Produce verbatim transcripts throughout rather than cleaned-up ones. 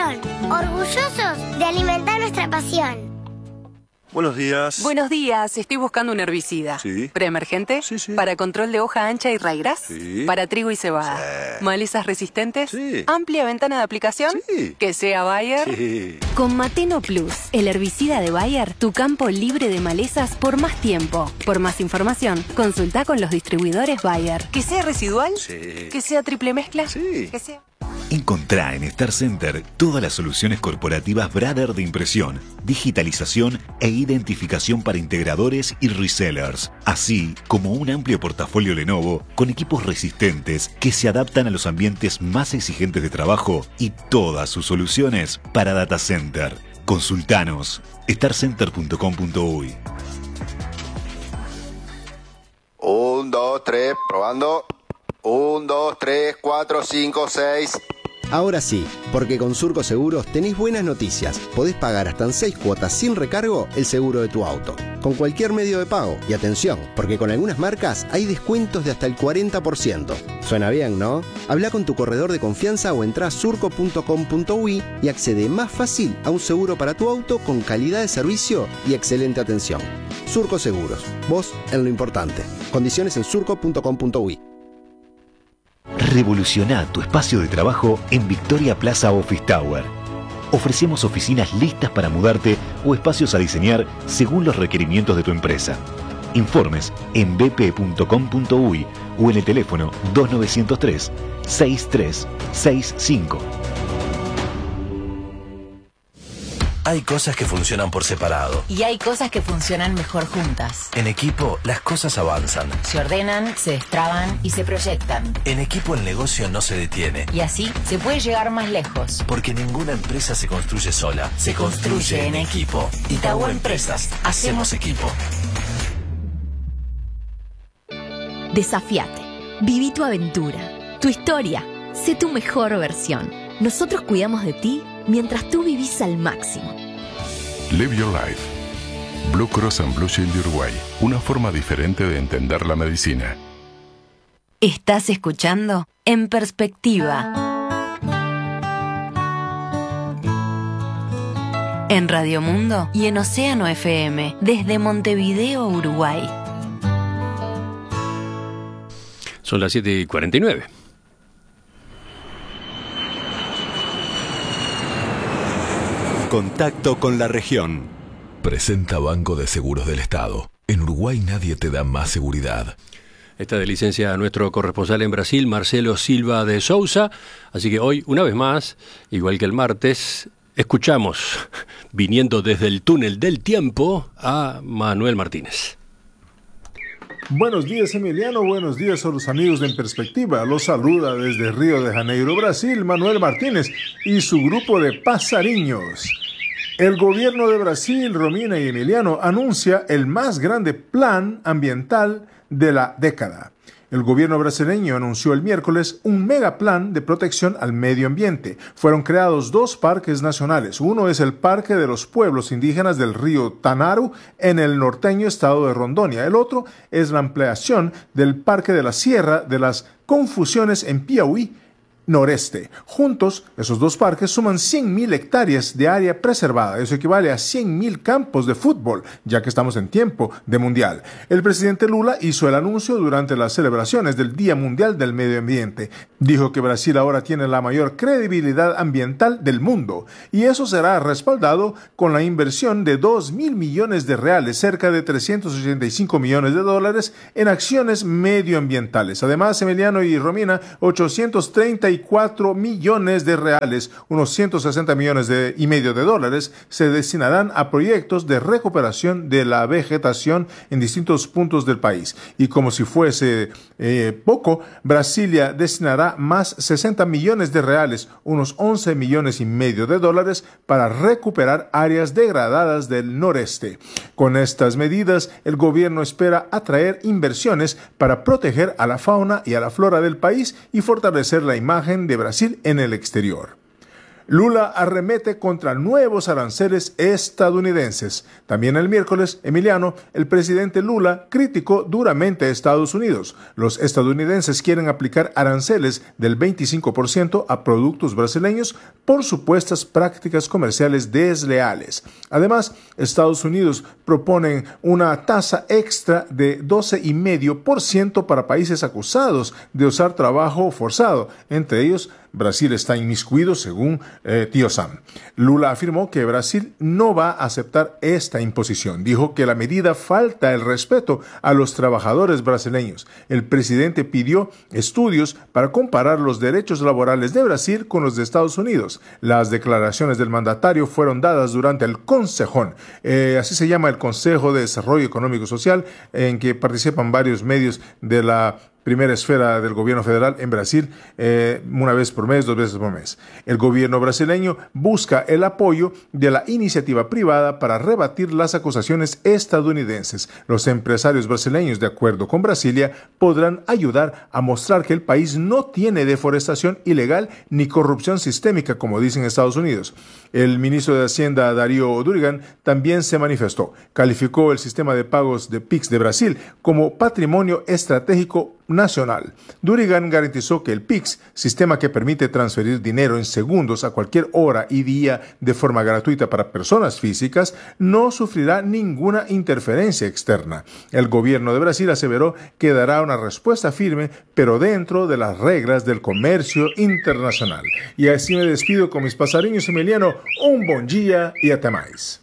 alimentación. Orgullosos de alimentar nuestra pasión. Buenos días. Buenos días, estoy buscando un herbicida. Sí. ¿Preemergente? Sí, sí. ¿Para control de hoja ancha y raigras? Sí. ¿Para trigo y cebada? Sí. ¿Malezas resistentes? Sí. ¿Amplia ventana de aplicación? Sí. ¿Que sea Bayer? Sí. Con Mateno Plus, el herbicida de Bayer, tu campo libre de malezas por más tiempo. Por más información, consulta con los distribuidores Bayer. ¿Que sea residual? Sí. ¿Que sea triple mezcla? Sí. ¿Que sea...? Encontrá en Star Center todas las soluciones corporativas Brother de impresión, digitalización e identificación para integradores y resellers, así como un amplio portafolio Lenovo con equipos resistentes que se adaptan a los ambientes más exigentes de trabajo y todas sus soluciones para data center. Consultanos star center punto com punto uy. Un, dos, tres, probando. Un, dos, tres, cuatro, cinco, seis. Ahora sí, porque con Surco Seguros tenés buenas noticias. Podés pagar hasta en seis cuotas sin recargo el seguro de tu auto, con cualquier medio de pago. Y atención, porque con algunas marcas hay descuentos de hasta el cuarenta por ciento. Suena bien, ¿no? Habla con tu corredor de confianza o entrá a surco punto com punto uy y accede más fácil a un seguro para tu auto con calidad de servicio y excelente atención. Surco Seguros, vos en lo importante. Condiciones en surco punto com punto uy. Revoluciona tu espacio de trabajo en Victoria Plaza Office Tower. Ofrecemos oficinas listas para mudarte o espacios a diseñar según los requerimientos de tu empresa. Informes en b p punto com punto uy o en el teléfono dos nueve cero tres, seis tres seis cinco. Hay cosas que funcionan por separado. Y hay cosas que funcionan mejor juntas. En equipo, las cosas avanzan. Se ordenan, se destraban y se proyectan. En equipo el negocio no se detiene. Y así se puede llegar más lejos. Porque ninguna empresa se construye sola. Se, se construye, construye en equipo. Itaú Empresas. Hacemos equipo. Desafíate. Viví tu aventura. Tu historia. Sé tu mejor versión. Nosotros cuidamos de ti mientras tú vivís al máximo. Live Your Life. Blue Cross and Blue Shield de Uruguay. Una forma diferente de entender la medicina. Estás escuchando En Perspectiva. En Radio Mundo y en Océano F M, desde Montevideo, Uruguay. Son las siete y cuarenta y nueve. Contacto con la región. Presenta Banco de Seguros del Estado. En Uruguay nadie te da más seguridad. Está de licencia nuestro corresponsal en Brasil, Marcelo Silva de Sousa. Así que hoy, una vez más, igual que el martes, escuchamos, viniendo desde el túnel del tiempo, a Manuel Martínez. Buenos días, Emiliano. Buenos días a los amigos de En Perspectiva. Los saluda desde Río de Janeiro, Brasil, Manuel Martínez y su grupo de pasariños. El gobierno de Brasil, Romina y Emiliano, anuncia el más grande plan ambiental de la década. El gobierno brasileño anunció el miércoles un megaplan de protección al medio ambiente. Fueron creados dos parques nacionales. Uno es el Parque de los Pueblos Indígenas del río Tanaru en el norteño estado de Rondônia. El otro es la ampliación del Parque de la Sierra de las Confusiones en Piauí noreste. Juntos, esos dos parques suman cien mil hectáreas de área preservada. Eso equivale a cien mil campos de fútbol, ya que estamos en tiempo de mundial. El presidente Lula hizo el anuncio durante las celebraciones del Día Mundial del Medio Ambiente. Dijo que Brasil ahora tiene la mayor credibilidad ambiental del mundo, y eso será respaldado con la inversión de dos mil millones de reales, cerca de trescientos ochenta y cinco millones de dólares, en acciones medioambientales. Además, Emiliano y Romina, ochocientos treinta y cuatro millones de reales, unos ciento sesenta millones de, y medio de dólares, se destinarán a proyectos de recuperación de la vegetación en distintos puntos del país. Y como si fuese eh, poco, Brasilia destinará más sesenta millones de reales, unos once millones y medio de dólares, para recuperar áreas degradadas del noreste. Con estas medidas, el gobierno espera atraer inversiones para proteger a la fauna y a la flora del país y fortalecer la imagen de Brasil en el exterior. Lula arremete contra nuevos aranceles estadounidenses. También el miércoles, Emiliano, el presidente Lula criticó duramente a Estados Unidos. Los estadounidenses quieren aplicar aranceles del veinticinco por ciento a productos brasileños por supuestas prácticas comerciales desleales. Además, Estados Unidos proponen una tasa extra de doce coma cinco por ciento para países acusados de usar trabajo forzado, entre ellos Brasil está inmiscuido, según eh, Tío Sam. Lula afirmó que Brasil no va a aceptar esta imposición. Dijo que la medida falta el respeto a los trabajadores brasileños. El presidente pidió estudios para comparar los derechos laborales de Brasil con los de Estados Unidos. Las declaraciones del mandatario fueron dadas durante el Consejón, eh, así se llama el Consejo de Desarrollo Económico y Social, en que participan varios medios de la primera esfera del gobierno federal en Brasil, eh, una vez por mes, dos veces por mes. El gobierno brasileño busca el apoyo de la iniciativa privada para rebatir las acusaciones estadounidenses. Los empresarios brasileños, de acuerdo con Brasilia, podrán ayudar a mostrar que el país no tiene deforestación ilegal ni corrupción sistémica, como dicen Estados Unidos. El ministro de Hacienda, Darío Durigan, también se manifestó. Calificó el sistema de pagos de Pix de Brasil como patrimonio estratégico nacional. Durigan garantizó que el Pix, sistema que permite transferir dinero en segundos a cualquier hora y día de forma gratuita para personas físicas, no sufrirá ninguna interferencia externa. El gobierno de Brasil aseveró que dará una respuesta firme, pero dentro de las reglas del comercio internacional. Y así me despido con mis pasariños, Emiliano. Un buen día y hasta más.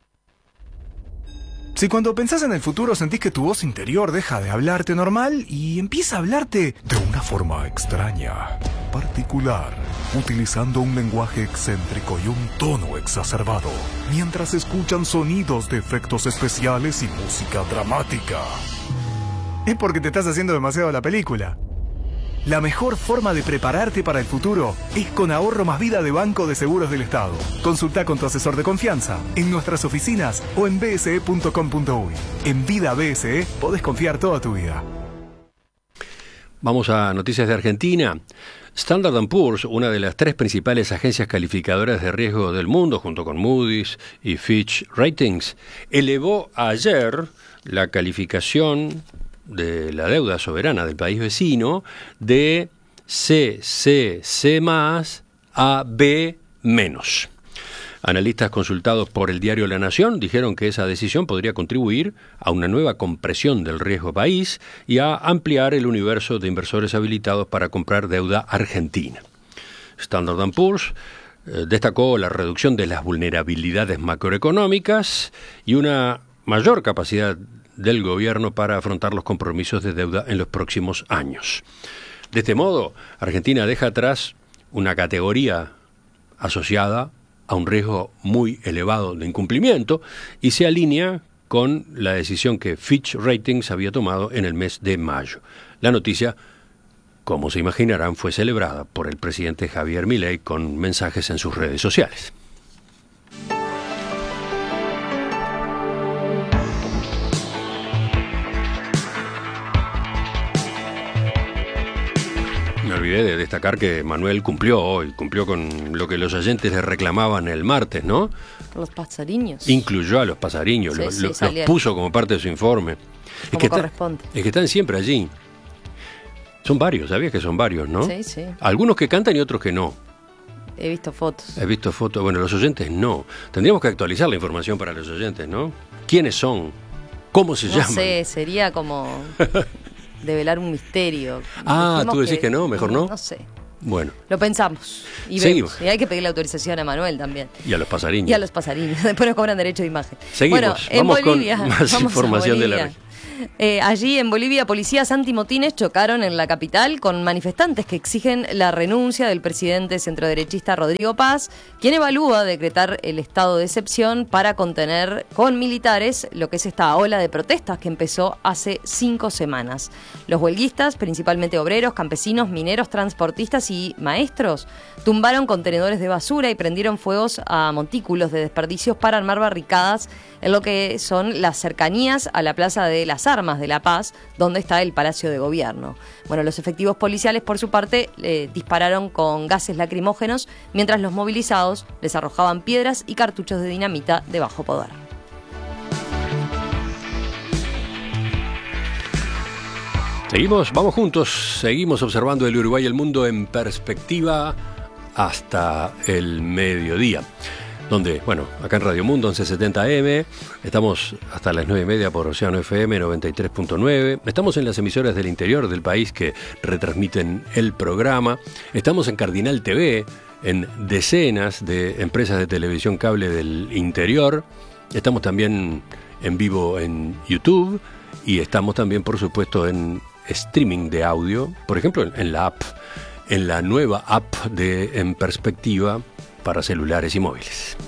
Si cuando pensás en el futuro sentís que tu voz interior deja de hablarte normal y empieza a hablarte de una forma extraña, particular, utilizando un lenguaje excéntrico y un tono exacerbado, mientras escuchan sonidos de efectos especiales y música dramática, es porque te estás haciendo demasiado la película. La mejor forma de prepararte para el futuro es con Ahorro Más Vida de Banco de Seguros del Estado. Consulta con tu asesor de confianza en nuestras oficinas o en b s e punto com punto u y. En Vida B S E podés confiar toda tu vida. Vamos a noticias de Argentina. Standard and Poor's, una de las tres principales agencias calificadoras de riesgo del mundo, junto con Moody's y Fitch Ratings, elevó ayer la calificación de la deuda soberana del país vecino de C C C más a B menos. Analistas consultados por el diario La Nación dijeron que esa decisión podría contribuir a una nueva compresión del riesgo país y a ampliar el universo de inversores habilitados para comprar deuda argentina. Standard and Poor's eh, destacó la reducción de las vulnerabilidades macroeconómicas y una mayor capacidad del gobierno para afrontar los compromisos de deuda en los próximos años. De este modo, Argentina deja atrás una categoría asociada a un riesgo muy elevado de incumplimiento y se alinea con la decisión que Fitch Ratings había tomado en el mes de mayo. La noticia, como se imaginarán, fue celebrada por el presidente Javier Milei con mensajes en sus redes sociales. Me olvidé de destacar que Manuel cumplió hoy, cumplió con lo que los oyentes le reclamaban el martes, ¿no? Los pasariños. Incluyó a los pasariños, Sí, lo- sí, lo- los salieron. puso como parte de su informe. Es Como que, está- corresponde. es que están siempre allí. Son varios, ¿sabías que son varios, no? Sí, sí. Algunos que cantan y otros que no. He visto fotos. He visto fotos, bueno, los oyentes no. Tendríamos que actualizar la información para los oyentes, ¿no? ¿Quiénes son? ¿Cómo se No llaman? sé, sería como develar un misterio. Ah, Dijimos tú decís que no, mejor no. No sé. Bueno, Lo pensamos y Seguimos. vemos. Y hay que pedirle autorización a Manuel también. y a los pasariños. Y a los pasarinos. Después nos cobran derecho de imagen. Seguimos. Bueno, en Vamos con Bolivia. más vamos a información de la Bolivia. región. Eh, allí en Bolivia, policías antimotines chocaron en la capital con manifestantes que exigen la renuncia del presidente centroderechista Rodrigo Paz, quien evalúa decretar el estado de excepción para contener con militares lo que es esta ola de protestas que empezó hace cinco semanas. Los huelguistas, principalmente obreros, campesinos, mineros, transportistas y maestros, tumbaron contenedores de basura y prendieron fuegos a montículos de desperdicios para armar barricadas en lo que son las cercanías a la Plaza de las las Armas de La Paz, donde está el Palacio de Gobierno. Bueno, los efectivos policiales, por su parte, eh, dispararon con gases lacrimógenos, mientras los movilizados les arrojaban piedras y cartuchos de dinamita de bajo poder. Seguimos, vamos juntos, seguimos observando el Uruguay y el mundo en perspectiva hasta el mediodía. Donde, bueno, acá en Radio Mundo, once setenta A M, estamos hasta las nueve y media por Océano F M noventa y tres punto nueve, estamos en las emisoras del interior del país que retransmiten el programa, estamos en Cardinal T V, en decenas de empresas de televisión cable del interior, estamos también en vivo en YouTube y estamos también, por supuesto, en streaming de audio, por ejemplo, en la app, en la nueva app de En Perspectiva para celulares y móviles.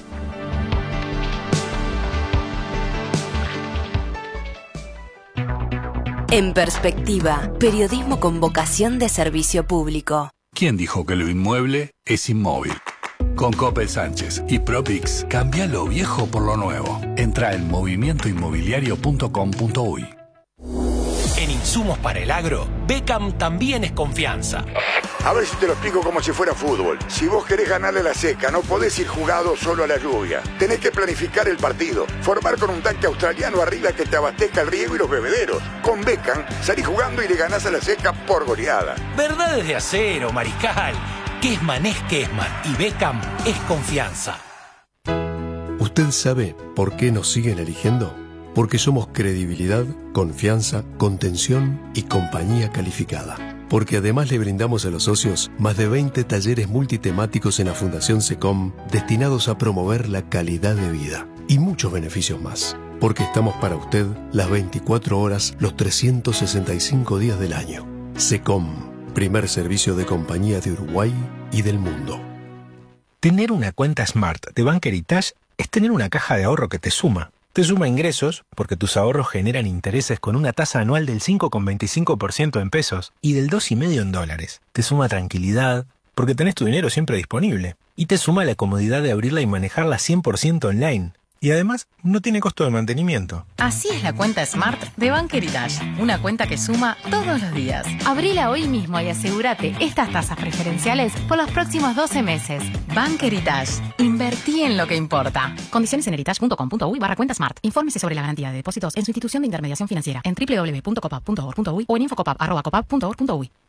En Perspectiva, periodismo con vocación de servicio público. ¿Quién dijo que lo inmueble es inmóvil? Con Coppel Sánchez y Propix, cambia lo viejo por lo nuevo. Entra en movimiento inmobiliario punto com punto uy. En insumos para el agro, Beckham también es confianza. A ver si te lo explico como si fuera fútbol. Si vos querés ganarle a la seca, no podés ir jugado solo a la lluvia. Tenés que planificar el partido. Formar con un tanque australiano arriba que te abastezca el riego y los bebederos. Con Beckham, salís jugando y le ganás a la seca por goleada. Verdades de acero, Mariscal. Kessman es Kessman y Beckham es confianza. ¿Usted sabe por qué nos siguen eligiendo? Porque somos credibilidad, confianza, contención y compañía calificada. Porque además le brindamos a los socios más de veinte talleres multitemáticos en la Fundación SECOM destinados a promover la calidad de vida y muchos beneficios más. Porque estamos para usted las veinticuatro horas, los trescientos sesenta y cinco días del año. SECOM, primer servicio de compañía de Uruguay y del mundo. Tener una cuenta Smart de Bank Heritage es tener una caja de ahorro que te suma. Te suma ingresos, porque tus ahorros generan intereses con una tasa anual del cinco coma veinticinco por ciento en pesos y del dos coma cinco por ciento en dólares. Te suma tranquilidad, porque tenés tu dinero siempre disponible. Y te suma la comodidad de abrirla y manejarla cien por ciento online. Y además, no tiene costo de mantenimiento. Así es la cuenta Smart de Bank Heritage. Una cuenta que suma todos los días. Abrila hoy mismo y asegúrate estas tasas preferenciales por los próximos doce meses. Bank Heritage. Invertí en lo que importa. Condiciones en heritage punto com punto uy barra cuenta Smart. Infórmese sobre la garantía de depósitos en su institución de intermediación financiera en doble u doble u doble u punto copap punto org punto uy o en infocopap arroba copap punto org punto uy.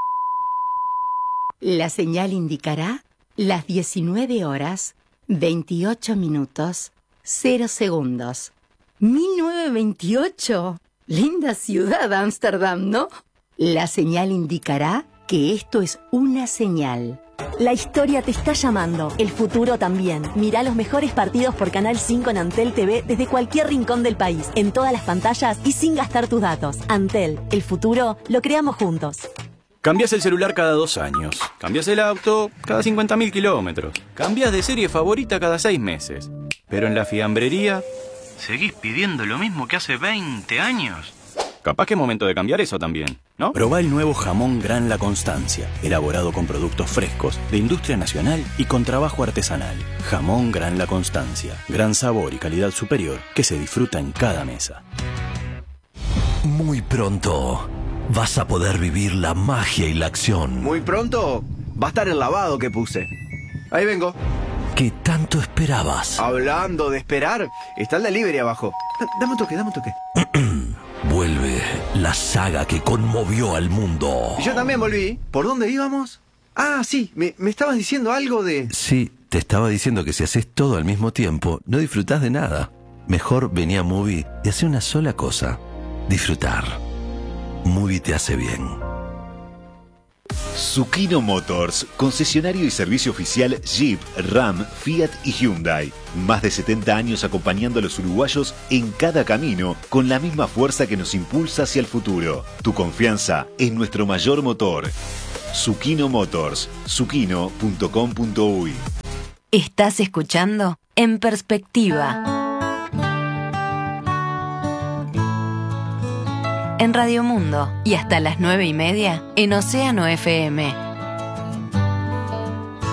La señal indicará las diecinueve horas, veintiocho minutos, cero segundos. mil novecientos veintiocho. Linda ciudad, Ámsterdam, ¿no? La señal indicará que esto es una señal. La historia te está llamando, el futuro también. Mirá los mejores partidos por Canal cinco en Antel T V desde cualquier rincón del país, en todas las pantallas y sin gastar tus datos. Antel, el futuro lo creamos juntos. Cambias el celular cada dos años. Cambias el auto cada cincuenta mil kilómetros. Cambias de serie favorita cada seis meses. Pero en la fiambrería, ¿seguís pidiendo lo mismo que hace veinte años? Capaz que es momento de cambiar eso también, ¿no? Probá el nuevo jamón Gran La Constancia, elaborado con productos frescos, de industria nacional y con trabajo artesanal. Jamón Gran La Constancia, gran sabor y calidad superior que se disfruta en cada mesa. Muy pronto vas a poder vivir la magia y la acción. Muy pronto va a estar el lavado que puse. Ahí vengo. ¿Qué tanto esperabas? Hablando de esperar, está el delivery abajo. D- dame un toque, dame un toque. Vuelve la saga que conmovió al mundo. Yo también volví. ¿Por dónde íbamos? Ah, sí, me, me estabas diciendo algo de... Sí, te estaba diciendo que si haces todo al mismo tiempo, no disfrutás de nada. Mejor vení a Movie y hace una sola cosa. Disfrutar. Movie te hace bien. Zucchino Motors, concesionario y servicio oficial Jeep, Ram, Fiat y Hyundai. Más de setenta años acompañando a los uruguayos en cada camino, con la misma fuerza que nos impulsa hacia el futuro. Tu confianza es nuestro mayor motor. Zucchino Motors, zucchino punto com punto uy. Estás escuchando En Perspectiva. En Radio Mundo y hasta las nueve y media en Océano F M.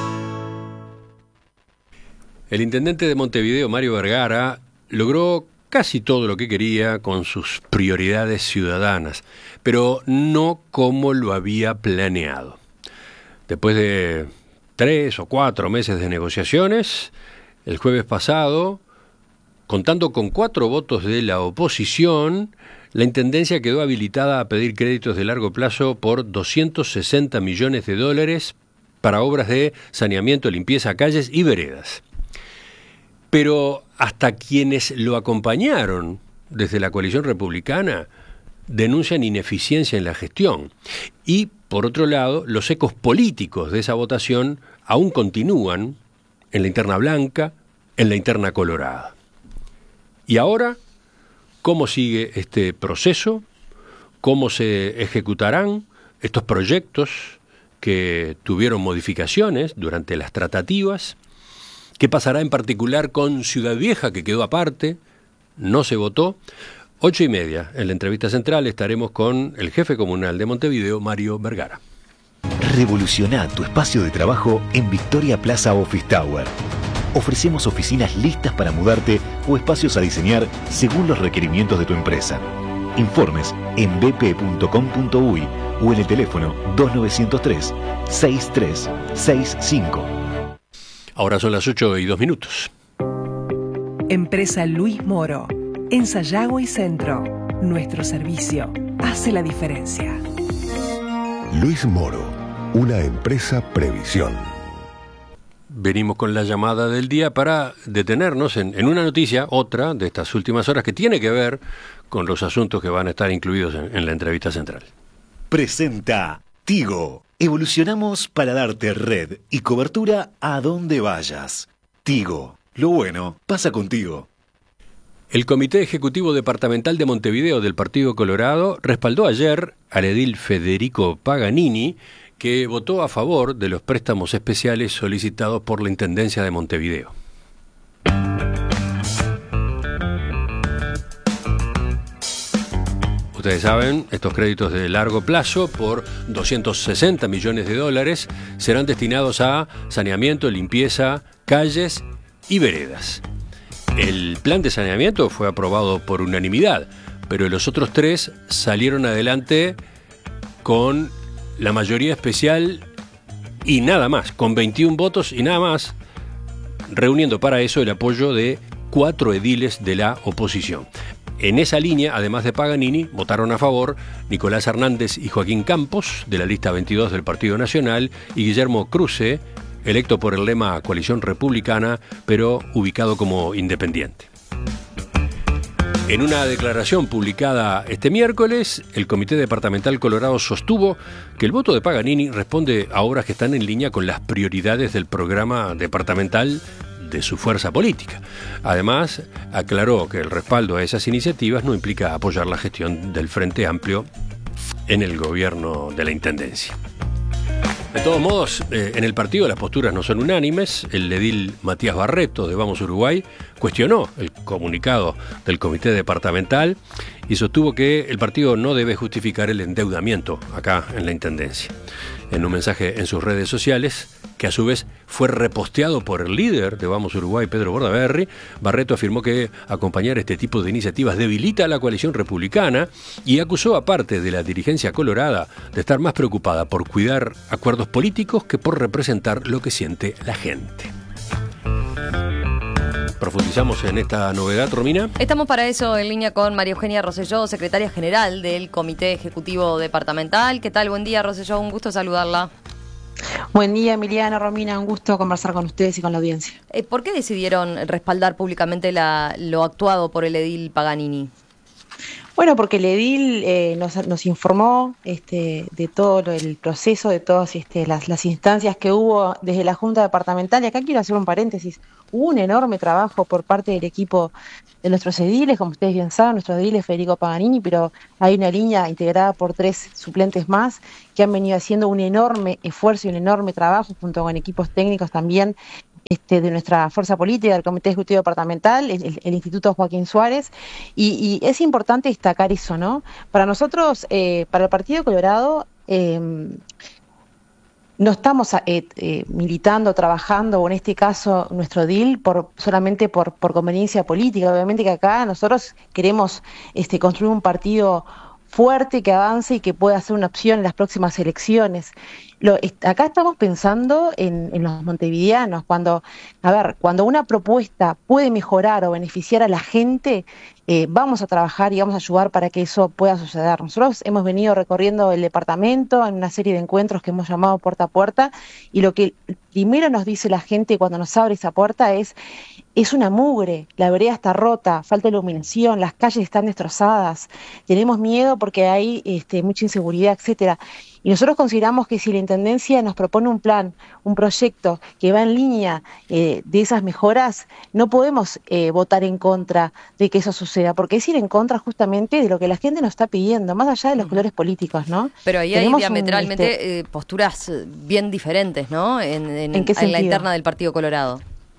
El intendente de Montevideo, Mario Vergara, logró casi todo lo que quería con sus prioridades ciudadanas, pero no como lo había planeado. Después de tres o cuatro meses de negociaciones, el jueves pasado, contando con cuatro votos de la oposición, la Intendencia quedó habilitada a pedir créditos de largo plazo por doscientos sesenta millones de dólares para obras de saneamiento, limpieza, calles y veredas. Pero hasta quienes lo acompañaron desde la coalición republicana denuncian ineficiencia en la gestión. Y, por otro lado, los ecos políticos de esa votación aún continúan en la interna blanca, en la interna colorada. Y ahora, ¿cómo sigue este proceso? ¿Cómo se ejecutarán estos proyectos que tuvieron modificaciones durante las tratativas? ¿Qué pasará en particular con Ciudad Vieja, que quedó aparte? No se votó. Ocho y media, en la entrevista central, estaremos con el jefe comunal de Montevideo, Mario Vergara. Revoluciona tu espacio de trabajo en Victoria Plaza Office Tower. Ofrecemos oficinas listas para mudarte o espacios a diseñar según los requerimientos de tu empresa. Informes en b p punto com punto u y o en el teléfono dos nueve cero tres, seis tres seis cinco. Ahora son las ocho y dos minutos. Empresa Luis Moro. En Sayago y Centro. Nuestro servicio hace la diferencia. Luis Moro. Una empresa Previsión. Venimos con la llamada del día para detenernos en, en una noticia, otra de estas últimas horas, que tiene que ver con los asuntos que van a estar incluidos en, en la entrevista central. Presenta Tigo. Evolucionamos para darte red y cobertura a donde vayas. Tigo. Lo bueno pasa contigo. El Comité Ejecutivo Departamental de Montevideo del Partido Colorado respaldó ayer al edil Federico Paganini, que votó a favor de los préstamos especiales solicitados por la Intendencia de Montevideo. Ustedes saben, estos créditos de largo plazo por doscientos sesenta millones de dólares serán destinados a saneamiento, limpieza, calles y veredas. El plan de saneamiento fue aprobado por unanimidad, pero los otros tres salieron adelante con la mayoría especial y nada más, con veintiún votos y nada más, reuniendo para eso el apoyo de cuatro ediles de la oposición. En esa línea, además de Paganini, votaron a favor Nicolás Hernández y Joaquín Campos, de la lista veintidós del Partido Nacional, y Guillermo Cruce, electo por el lema Coalición Republicana, pero ubicado como independiente. En una declaración publicada este miércoles, el Comité Departamental Colorado sostuvo que el voto de Paganini responde a obras que están en línea con las prioridades del programa departamental de su fuerza política. Además, aclaró que el respaldo a esas iniciativas no implica apoyar la gestión del Frente Amplio en el gobierno de la Intendencia. De todos modos, eh, en el partido las posturas no son unánimes. El edil Matías Barreto, de Vamos Uruguay, cuestionó el comunicado del Comité Departamental y sostuvo que el partido no debe justificar el endeudamiento acá en la Intendencia. En un mensaje en sus redes sociales, que a su vez fue reposteado por el líder de Vamos Uruguay, Pedro Bordaberry, Barreto afirmó que acompañar este tipo de iniciativas debilita a la coalición republicana y acusó a parte de la dirigencia colorada de estar más preocupada por cuidar acuerdos políticos que por representar lo que siente la gente. Profundizamos en esta novedad, Romina. Estamos para eso en línea con María Eugenia Rosselló, secretaria general del Comité Ejecutivo Departamental. ¿Qué tal? Buen día, Rosselló. Un gusto saludarla. Buen día, Emiliano, Romina, un gusto conversar con ustedes y con la audiencia. Eh, ¿Por qué decidieron respaldar públicamente la, lo actuado por el edil Paganini? Bueno, porque el edil eh, nos, nos informó este, de todo el proceso, de todas este, las, las instancias que hubo desde la Junta Departamental. Y acá quiero hacer un paréntesis. Hubo un enorme trabajo por parte del equipo de nuestros ediles, como ustedes bien saben, nuestro edil es Federico Paganini, pero hay una línea integrada por tres suplentes más que han venido haciendo un enorme esfuerzo y un enorme trabajo junto con equipos técnicos también este, de nuestra fuerza política, del Comité Ejecutivo Departamental, el, el, el Instituto Joaquín Suárez, y, y es importante destacar eso, ¿no? Para nosotros, eh, para el Partido Colorado, eh, no estamos eh, eh, militando, trabajando, o en este caso nuestro edil, por, solamente por, por conveniencia política. Obviamente que acá nosotros queremos este, construir un partido fuerte, que avance y que pueda ser una opción en las próximas elecciones. Lo, est- acá estamos pensando en, en los montevideanos. Cuando, a ver, cuando una propuesta puede mejorar o beneficiar a la gente, eh, vamos a trabajar y vamos a ayudar para que eso pueda suceder. Nosotros hemos venido recorriendo el departamento en una serie de encuentros que hemos llamado puerta a puerta, y lo que primero nos dice la gente cuando nos abre esa puerta es: es una mugre, la vereda está rota, falta iluminación, las calles están destrozadas, tenemos miedo porque hay este, mucha inseguridad, etcétera. Y nosotros consideramos que si la Intendencia nos propone un plan, un proyecto que va en línea eh, de esas mejoras, no podemos eh, votar en contra de que eso suceda, porque es ir en contra justamente de lo que la gente nos está pidiendo, más allá de los colores políticos, ¿no? Pero ahí Tenemos hay diametralmente un, este, eh, posturas bien diferentes, ¿no? En, en, ¿En qué en la sentido? interna del Partido Colorado.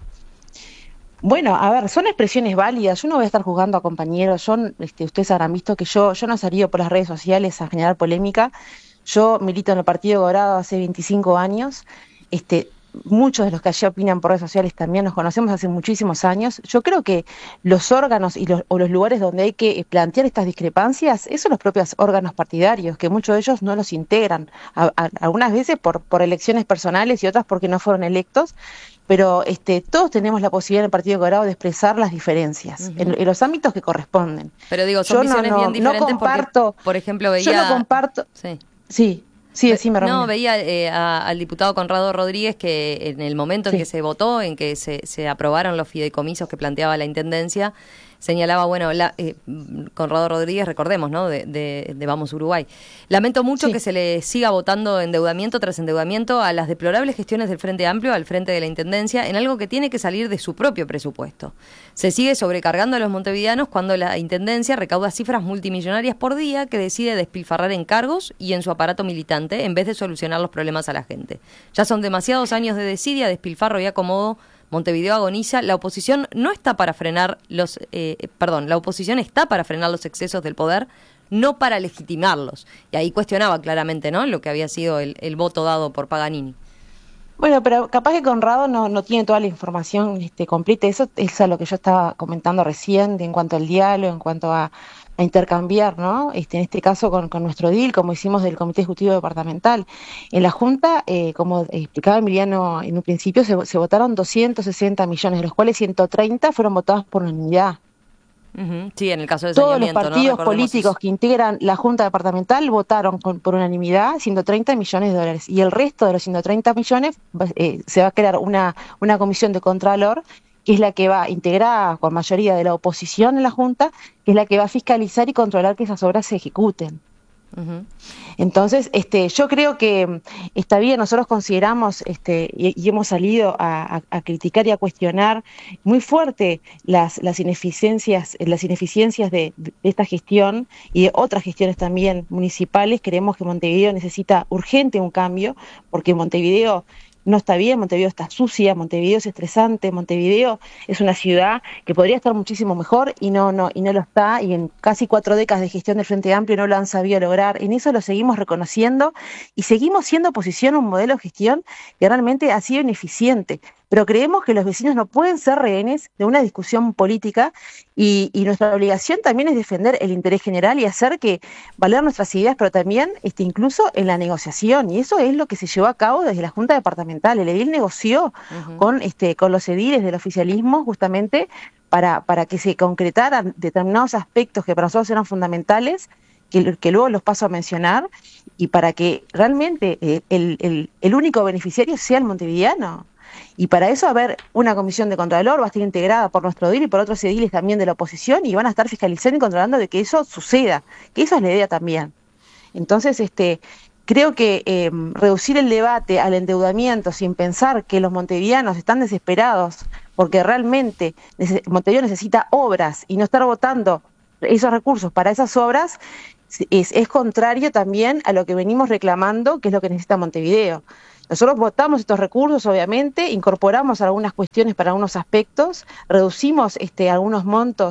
Bueno, a ver, son expresiones válidas. Yo no voy a estar juzgando a compañeros. Yo, este, ustedes habrán visto que yo, yo no salí por las redes sociales a generar polémica. Yo milito en el Partido Colorado hace veinticinco años. Este, muchos de los que allí opinan por redes sociales también nos conocemos hace muchísimos años. Yo creo que los órganos y los, o los lugares donde hay que plantear estas discrepancias, esos son los propios órganos partidarios, que muchos de ellos no los integran, a, a, algunas veces por, por elecciones personales y otras porque no fueron electos. Pero este, todos tenemos la posibilidad en el Partido Colorado de expresar las diferencias, uh-huh, en, en los ámbitos que corresponden. Pero digo, son yo visiones no, no, bien diferentes no comparto, porque, por ejemplo, veía... Yo no comparto... Sí. Sí. Sí, decime, Romina. No, veía eh, a, al diputado Conrado Rodríguez que en el momento sí. en que se votó, en que se, se aprobaron los fideicomisos que planteaba la Intendencia, señalaba, bueno, la, eh, Conrado Rodríguez, recordemos, ¿no?, de, de, de Vamos Uruguay. Lamento mucho sí. que se le siga votando endeudamiento tras endeudamiento a las deplorables gestiones del Frente Amplio al frente de la Intendencia en algo que tiene que salir de su propio presupuesto. Se sigue sobrecargando a los montevideanos cuando la Intendencia recauda cifras multimillonarias por día que decide despilfarrar en cargos y en su aparato militante en vez de solucionar los problemas a la gente. Ya son demasiados años de desidia, despilfarro y acomodo. Montevideo agoniza. La oposición no está para frenar los, eh, perdón, la oposición está para frenar los excesos del poder, no para legitimarlos. Y ahí cuestionaba claramente, ¿no?, lo que había sido el, el voto dado por Paganini. Bueno, pero capaz que Conrado no, no tiene toda la información este, completa. Eso es a lo que yo estaba comentando recién, de, en cuanto al diálogo, en cuanto a, a intercambiar, ¿no? Este, en este caso con, con nuestro edil, como hicimos del Comité Ejecutivo Departamental. En la Junta, eh, como explicaba Emiliano en un principio, se, se votaron doscientos sesenta millones, de los cuales ciento treinta fueron votados por unanimidad. Uh-huh. Sí, en el caso de todos los partidos, ¿no?, políticos eso. que integran la Junta Departamental votaron con, por unanimidad ciento treinta millones de dólares, y el resto de los ciento treinta millones eh, se va a crear una, una comisión de contralor, que es la que va integrada con mayoría de la oposición en la Junta, que es la que va a fiscalizar y controlar que esas obras se ejecuten. Uh-huh. Entonces, este, yo creo que está bien, nosotros consideramos este, y, y hemos salido a, a, a criticar y a cuestionar muy fuerte las, las ineficiencias, las ineficiencias de, de esta gestión y de otras gestiones también municipales. Creemos que Montevideo necesita urgente un cambio, porque Montevideo no está bien, Montevideo está sucia, Montevideo es estresante, Montevideo es una ciudad que podría estar muchísimo mejor y no, no, y no lo está, y en casi cuatro décadas de gestión del Frente Amplio no lo han sabido lograr. En eso lo seguimos reconociendo y seguimos siendo oposición a un modelo de gestión que realmente ha sido ineficiente. Pero creemos que los vecinos no pueden ser rehenes de una discusión política y, y nuestra obligación también es defender el interés general y hacer que valer nuestras ideas, pero también este, incluso en la negociación. Y eso es lo que se llevó a cabo desde la Junta Departamental. El edil negoció uh-huh. con, este, con los ediles del oficialismo justamente para, para que se concretaran determinados aspectos que para nosotros eran fundamentales, que, que luego los paso a mencionar, y para que realmente eh, el, el, el único beneficiario sea el montevideano. Y para eso va a haber una comisión de contralor, va a estar integrada por nuestro edil y por otros ediles también de la oposición, y van a estar fiscalizando y controlando de que eso suceda, que eso es la idea también. Entonces, este, creo que eh, reducir el debate al endeudamiento sin pensar que los montevideanos están desesperados porque realmente nece- Montevideo necesita obras y no estar votando esos recursos para esas obras, es, es contrario también a lo que venimos reclamando, que es lo que necesita Montevideo. Nosotros votamos estos recursos, obviamente, incorporamos algunas cuestiones para algunos aspectos, reducimos este, algunos montos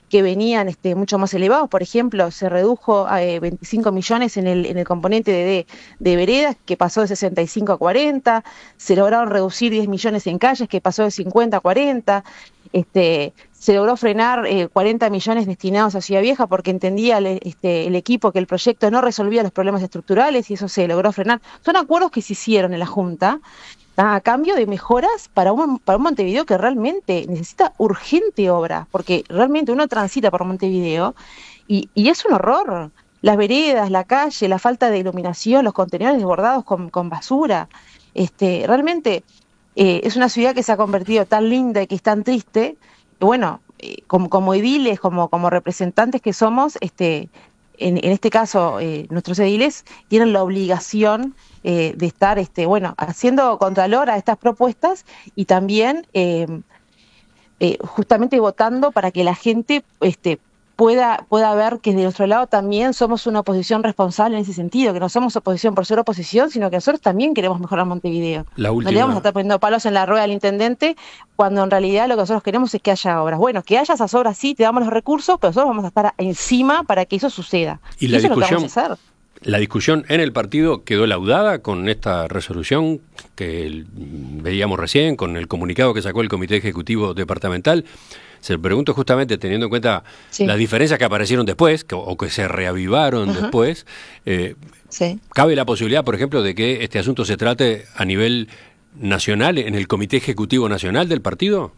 que venían este, mucho más elevados. Por ejemplo, se redujo a eh, veinticinco millones en el, en el componente de, de, de veredas, que pasó de sesenta y cinco a cuarenta, se lograron reducir diez millones en calles, que pasó de cincuenta a cuarenta, este, se logró frenar eh, cuarenta millones destinados a Ciudad Vieja porque entendía el, este, el equipo que el proyecto no resolvía los problemas estructurales y eso se logró frenar. Son acuerdos que se hicieron en la Junta a cambio de mejoras para un, para un Montevideo que realmente necesita urgente obra, porque realmente uno transita por Montevideo y, y es un horror. Las veredas, la calle, la falta de iluminación, los contenedores desbordados con, con basura. Este, realmente eh, es una ciudad que se ha convertido tan linda y que es tan triste. Y bueno, eh, como, como ediles, como, como representantes que somos, este, en, en este caso eh, nuestros ediles tienen la obligación Eh, de estar este, bueno, haciendo contralor a estas propuestas y también eh, eh, justamente votando para que la gente este, pueda, pueda ver que de nuestro lado también somos una oposición responsable en ese sentido, que no somos oposición por ser oposición, sino que nosotros también queremos mejorar Montevideo. La última... No le vamos a estar poniendo palos en la rueda al intendente cuando en realidad lo que nosotros queremos es que haya obras. Bueno, que haya esas obras sí, te damos los recursos, pero nosotros vamos a estar encima para que eso suceda. Y la eso discusión... es lo que vamos a hacer. La discusión en el partido quedó laudada con esta resolución que veíamos recién, con el comunicado que sacó el Comité Ejecutivo Departamental. Se pregunto justamente, teniendo en cuenta sí. las diferencias que aparecieron después, que, o que se reavivaron uh-huh. después, eh, sí. ¿cabe la posibilidad, por ejemplo, de que este asunto se trate a nivel nacional, en el Comité Ejecutivo Nacional del partido?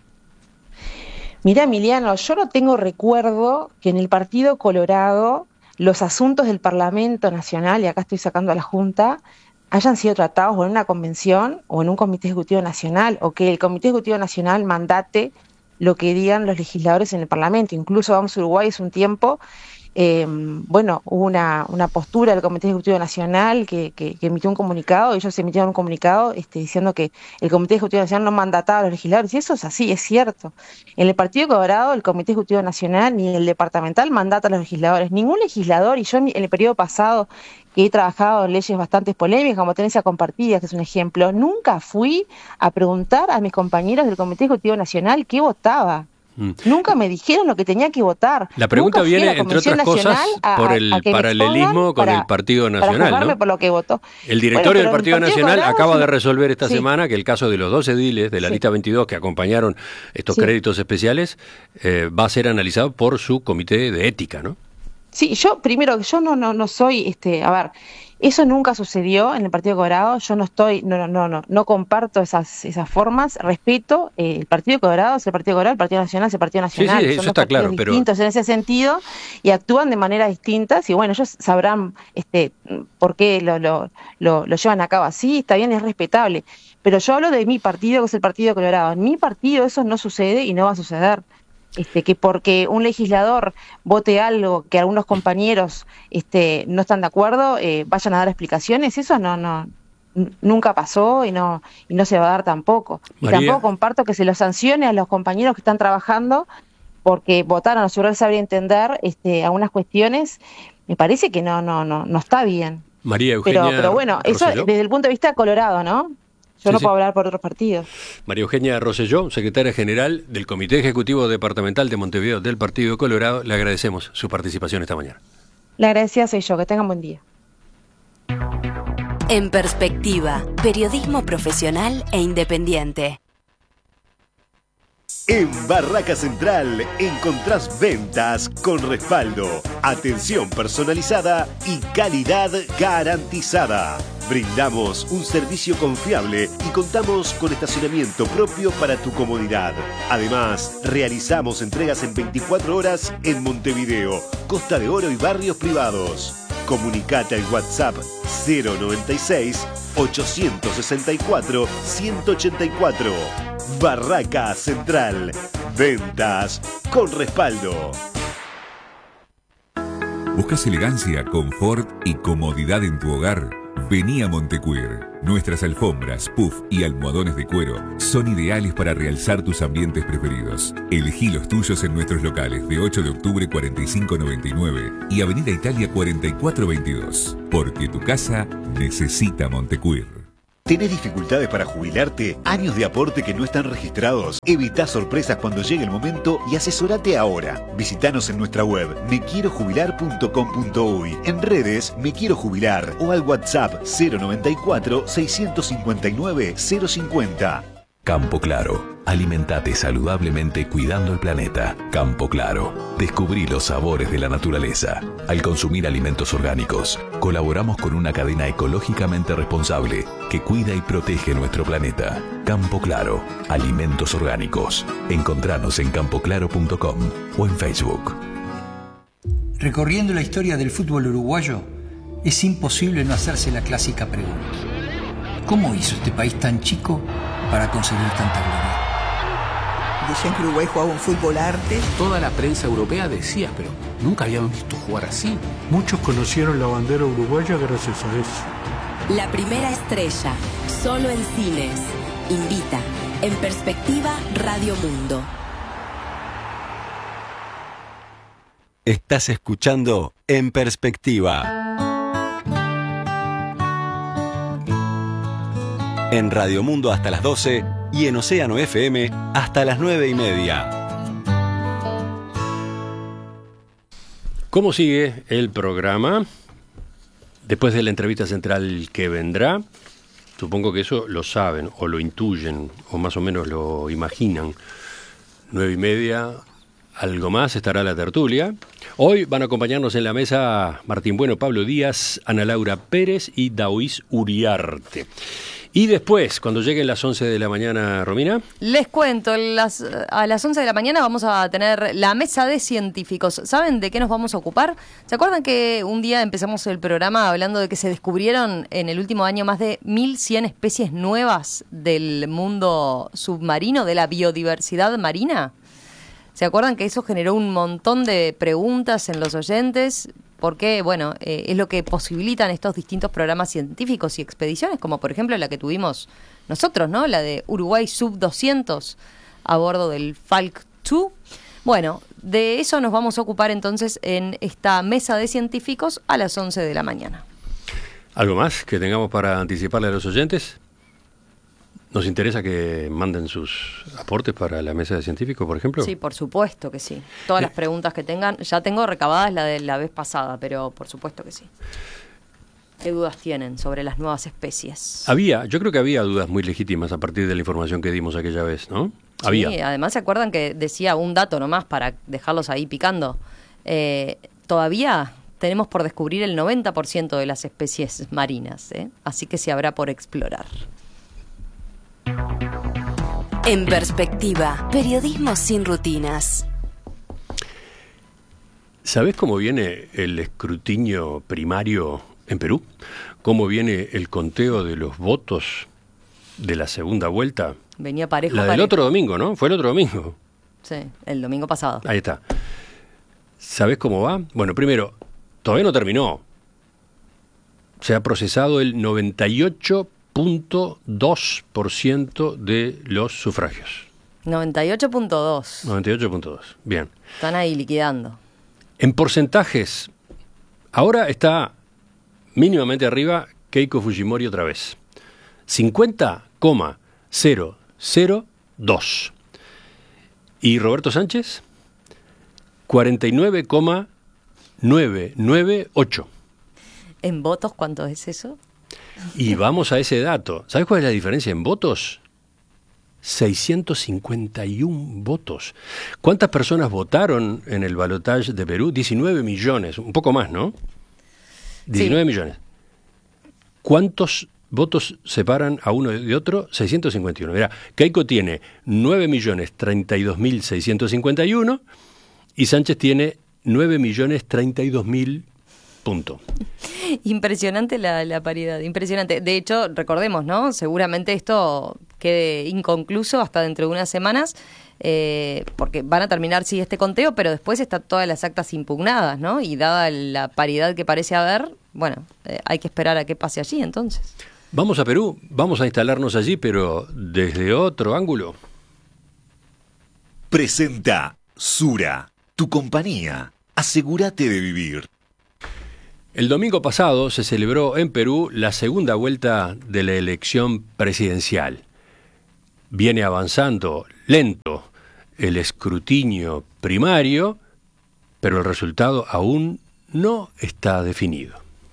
Mirá, Emiliano, yo no tengo recuerdo que en el Partido Colorado los asuntos del Parlamento Nacional, y acá estoy sacando a la Junta, hayan sido tratados o en una convención o en un Comité Ejecutivo Nacional, o que el Comité Ejecutivo Nacional mandate lo que digan los legisladores en el Parlamento. Incluso Vamos a Uruguay hace un tiempo, eh, bueno, hubo una, una postura del Comité Ejecutivo Nacional que, que, que emitió un comunicado, ellos emitieron un comunicado este, diciendo que el Comité Ejecutivo Nacional no mandataba a los legisladores, y eso es así, es cierto. En el Partido Colorado, el Comité Ejecutivo Nacional ni el departamental mandata a los legisladores. Ningún legislador, y yo en el periodo pasado que he trabajado en leyes bastante polémicas, como tenencia compartida, que es un ejemplo, nunca fui a preguntar a mis compañeros del Comité Ejecutivo Nacional qué votaba. Mm. Nunca me dijeron lo que tenía que votar. La pregunta Nunca viene, entre otras cosas, a, por el a paralelismo con para, el Partido Nacional, para ¿no? por lo que votó. El directorio bueno, del Partido, Partido Nacional Colorado, acaba de resolver esta sí. semana que el caso de los dos ediles de la sí. lista veintidós que acompañaron estos sí. créditos especiales eh, va a ser analizado por su comité de ética, ¿no? Sí, yo primero, yo no, no, no soy, este, a ver, eso nunca sucedió en el Partido Colorado, yo no estoy, no, no, no, no comparto esas, esas formas, respeto, eh, el Partido Colorado es el Partido Colorado, el Partido Nacional es el Partido Nacional, sí, sí, son eso dos está partidos claro, pero... distintos en ese sentido y actúan de maneras distintas y bueno, ellos sabrán este, por qué lo, lo, lo, lo llevan a cabo así, está bien, es respetable, pero yo hablo de mi partido, que es el Partido Colorado, en mi partido eso no sucede y no va a suceder. Este, que porque un legislador vote algo que algunos compañeros este, no están de acuerdo, eh, vayan a dar explicaciones, eso no, no, nunca pasó y no, y no se va a dar tampoco. María. Y tampoco comparto que se los sancione a los compañeros que están trabajando porque votaron a su rol saber entender este, algunas cuestiones, me parece que no, no, no, no está bien. María Eugenia Pero, pero bueno, eso Rosselló. Desde el punto de vista colorado, ¿no? Yo sí, no sí. puedo hablar por otros partidos. María Eugenia Rosselló, secretaria general del Comité Ejecutivo Departamental de Montevideo del Partido Colorado, le agradecemos su participación esta mañana. La agradecida soy yo, que tengan buen día. En Perspectiva, periodismo profesional e independiente. En Barraca Central encontrás ventas con respaldo, atención personalizada y calidad garantizada. Brindamos un servicio confiable y contamos con estacionamiento propio para tu comodidad. Además, realizamos entregas en veinticuatro horas en Montevideo, Costa de Oro y barrios privados. Comunicate al WhatsApp cero noventa y seis, ochocientos sesenta y cuatro, ciento ochenta y cuatro. Barraca Central. Ventas con respaldo. ¿Buscas elegancia, confort y comodidad en tu hogar? Vení a Montecuir. Nuestras alfombras, puff y almohadones de cuero son ideales para realzar tus ambientes preferidos. Elegí los tuyos en nuestros locales de ocho de octubre cuarenta y cinco noventa y nueve y Avenida Italia cuarenta y cuatro veintidós. Porque tu casa necesita Montecuir. ¿Tenés dificultades para jubilarte? ¿Años de aporte que no están registrados? Evita sorpresas cuando llegue el momento y asesorate ahora. Visítanos en nuestra web me quiero jubilar punto com punto uy, en redes Me Quiero Jubilar o al WhatsApp cero noventa y cuatro, seiscientos cincuenta y nueve, cero cincuenta. Campo Claro. Alimentate saludablemente cuidando el planeta. Campo Claro. Descubrí los sabores de la naturaleza. Al consumir alimentos orgánicos, colaboramos con una cadena ecológicamente responsable que cuida y protege nuestro planeta. Campo Claro. Alimentos orgánicos. Encontranos en campo claro punto com o en Facebook. Recorriendo la historia del fútbol uruguayo, es imposible no hacerse la clásica pregunta. ¿Cómo hizo este país tan chico para conseguir tanta gloria? Decían que Uruguay jugaba un fútbol arte. Toda la prensa europea decía, pero nunca habíamos visto jugar así. Muchos conocieron la bandera uruguaya gracias a eso. La primera estrella, solo en cines. Invita. En Perspectiva, Radio Mundo. Estás escuchando En Perspectiva. En Radio Mundo hasta las doce y en Océano F M hasta las nueve y media. ¿Cómo sigue el programa? Después de la entrevista central que vendrá, supongo que eso lo saben o lo intuyen o más o menos lo imaginan. Nueve y media, algo más, estará la tertulia. Hoy van a acompañarnos en la mesa Martín Bueno, Pablo Díaz, Ana Laura Pérez y Daoís Uriarte. Y después, cuando lleguen las once de la mañana, Romina. Les cuento, las, a las once de la mañana vamos a tener la mesa de científicos. ¿Saben de qué nos vamos a ocupar? ¿Se acuerdan que un día empezamos el programa hablando de que se descubrieron en el último año más de mil cien especies nuevas del mundo submarino, de la biodiversidad marina? ¿Se acuerdan que eso generó un montón de preguntas en los oyentes? Porque, bueno, eh, es lo que posibilitan estos distintos programas científicos y expediciones, como por ejemplo la que tuvimos nosotros, ¿no? La de Uruguay Sub doscientos a bordo del Falk dos. Bueno, de eso nos vamos a ocupar entonces en esta mesa de científicos a las once de la mañana. ¿Algo más que tengamos para anticiparle a los oyentes? ¿Nos interesa que manden sus aportes para la mesa de científicos, por ejemplo? Sí, por supuesto que sí. Todas las preguntas que tengan, ya tengo recabadas la de la vez pasada, pero por supuesto que sí. ¿Qué dudas tienen sobre las nuevas especies? Había, yo creo que había dudas muy legítimas a partir de la información que dimos aquella vez, ¿no? Había. Sí, además se acuerdan que decía un dato nomás para dejarlos ahí picando. Eh, todavía tenemos por descubrir el noventa por ciento de las especies marinas, ¿eh? Así que se habrá por explorar. En Perspectiva, periodismo sin rutinas. ¿Sabés cómo viene el escrutinio primario en Perú? ¿Cómo viene el conteo de los votos de la segunda vuelta? Venía parejo. La del parejo. otro domingo, ¿no? Fue el otro domingo. Sí, el domingo pasado. Ahí está. ¿Sabés cómo va? Bueno, primero, todavía no terminó. Se ha procesado el noventa y ocho punto dos por ciento de los sufragios. noventa y ocho punto dos. noventa y ocho punto dos, bien. Están ahí liquidando. En porcentajes, ahora está mínimamente arriba Keiko Fujimori otra vez. cincuenta coma cero cero dos. ¿Y Roberto Sánchez? cuarenta y nueve coma novecientos noventa y ocho. ¿En votos cuánto es eso? Y vamos a ese dato. ¿Sabes cuál es la diferencia en votos? seiscientos cincuenta y uno votos. ¿Cuántas personas votaron en el balotaje de Perú? diecinueve millones, un poco más, ¿no? diecinueve sí. millones. ¿Cuántos votos separan a uno de otro? seiscientos cincuenta y uno. Mirá, Keiko tiene nueve millones treinta y dos mil seiscientos cincuenta y uno y Sánchez tiene nueve millones treinta y dos mil. Punto. Impresionante la, la paridad, impresionante. De hecho, recordemos, ¿no? Seguramente esto quede inconcluso hasta dentro de unas semanas, eh, porque van a terminar, sí, este conteo, pero después están todas las actas impugnadas, ¿no? Y dada la paridad que parece haber, bueno, eh, hay que esperar a que pase allí, entonces. Vamos a Perú, vamos a instalarnos allí, pero desde otro ángulo. Presenta Sura, tu compañía. Asegúrate de vivir. El domingo pasado se celebró en Perú la segunda vuelta de la elección presidencial. Viene avanzando lento el escrutinio primario, pero el resultado aún no está definido.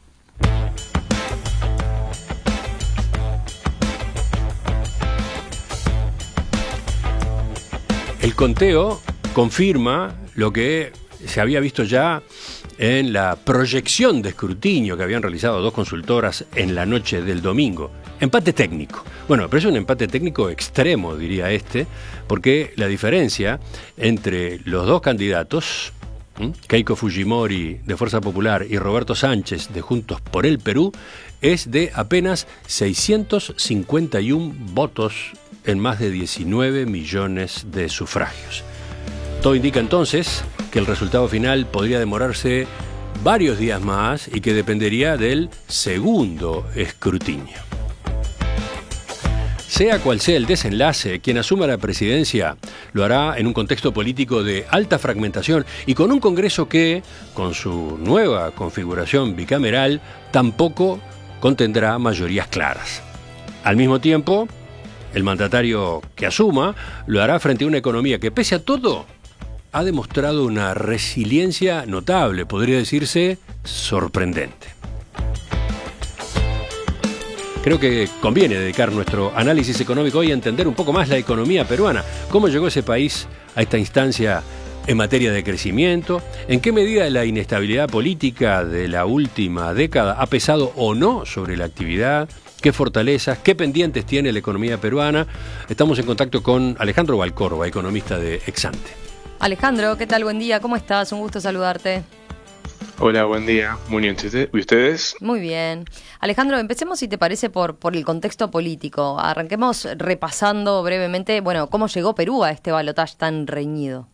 El conteo confirma lo que se había visto ya en la proyección de escrutinio que habían realizado dos consultoras en la noche del domingo. Empate técnico. Bueno, pero es un empate técnico extremo, diría este, porque la diferencia entre los dos candidatos, ¿m? Keiko Fujimori de Fuerza Popular y Roberto Sánchez de Juntos por el Perú, es de apenas seiscientos cincuenta y uno votos en más de diecinueve millones de sufragios. Todo indica entonces que el resultado final podría demorarse varios días más y que dependería del segundo escrutinio. Sea cual sea el desenlace, quien asuma la presidencia lo hará en un contexto político de alta fragmentación y con un Congreso que, con su nueva configuración bicameral, tampoco contendrá mayorías claras. Al mismo tiempo, el mandatario que asuma lo hará frente a una economía que, pese a todo, ha demostrado una resiliencia notable, podría decirse sorprendente. Creo que conviene dedicar nuestro análisis económico hoy a entender un poco más la economía peruana, cómo llegó ese país a esta instancia en materia de crecimiento, en qué medida la inestabilidad política de la última década ha pesado o no sobre la actividad, qué fortalezas, qué pendientes tiene la economía peruana. Estamos en contacto con Alejandro Valcorba, economista de Exante. Alejandro, ¿qué tal? Buen día, ¿cómo estás? Un gusto saludarte. Hola, buen día. Muy bien, ¿y ustedes? Muy bien. Alejandro, empecemos, si te parece, por, por el contexto político. Arranquemos repasando brevemente, bueno, cómo llegó Perú a este balotaje tan reñido.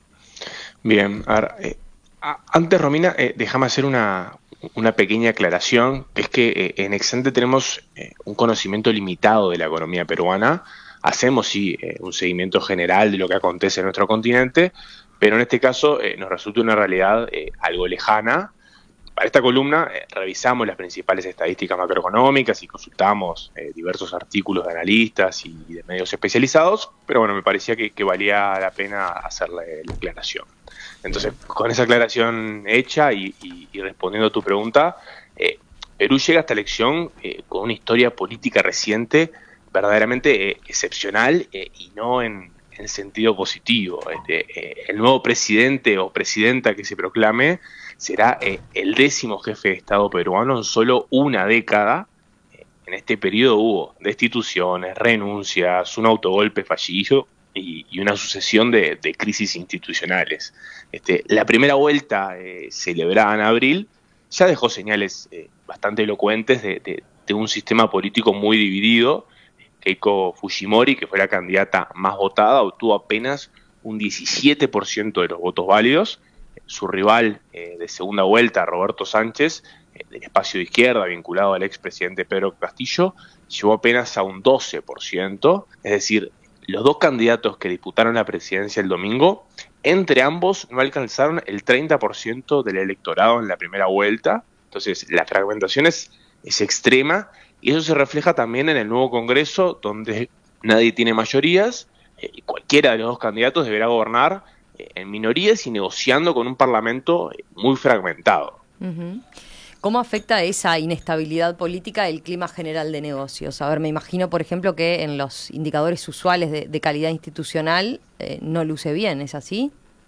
Bien, a ver, eh, a, antes, Romina, eh, déjame hacer una, una pequeña aclaración, que es que eh, en Exante tenemos eh, un conocimiento limitado de la economía peruana. Hacemos, sí, eh, un seguimiento general de lo que acontece en nuestro continente, pero en este caso eh, nos resulta una realidad eh, algo lejana. Para esta columna eh, revisamos las principales estadísticas macroeconómicas y consultamos eh, diversos artículos de analistas y de medios especializados, pero bueno, me parecía que, que valía la pena hacerle la aclaración. Entonces, con esa aclaración hecha y, y, y respondiendo a tu pregunta, eh, Perú llega a esta elección eh, con una historia política reciente verdaderamente eh, excepcional eh, y no en, en sentido positivo. Este, eh, el nuevo presidente o presidenta que se proclame será eh, el décimo jefe de Estado peruano en solo una década. Eh, en este periodo hubo destituciones, renuncias, un autogolpe fallido y, y una sucesión de, de crisis institucionales. Este, la primera vuelta, eh, celebrada en abril, ya dejó señales eh, bastante elocuentes de, de, de un sistema político muy dividido. Keiko Fujimori, que fue la candidata más votada, obtuvo apenas un diecisiete por ciento de los votos válidos. Su rival eh, de segunda vuelta, Roberto Sánchez, eh, del espacio de izquierda, vinculado al expresidente Pedro Castillo, llegó apenas a un doce por ciento. Es decir, los dos candidatos que disputaron la presidencia el domingo, entre ambos no alcanzaron el treinta por ciento del electorado en la primera vuelta. Entonces, la fragmentación es, es extrema. Y eso se refleja también en el nuevo Congreso, donde nadie tiene mayorías, eh, y cualquiera de los dos candidatos deberá gobernar eh, en minorías y negociando con un parlamento eh, muy fragmentado. Uh-huh. ¿Cómo afecta esa inestabilidad política el clima general de negocios? A ver, me imagino, por ejemplo, que en los indicadores usuales de, de calidad institucional eh, no luce bien, ¿es así?